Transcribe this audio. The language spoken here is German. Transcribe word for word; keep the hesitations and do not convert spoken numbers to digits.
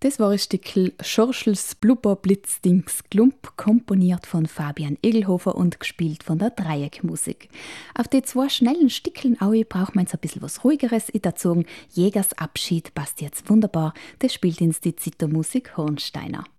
Das war ein Stückel Schorschels Blubber Blitzdings Glump, komponiert von Fabian Egelhofer und gespielt von der Dreieckmusik. Auf die zwei schnellen Stickeln Aue braucht man jetzt ein bisschen was Ruhigeres dazu. Jägers Abschied passt jetzt wunderbar. Das spielt uns die Zittermusik Hornsteiner.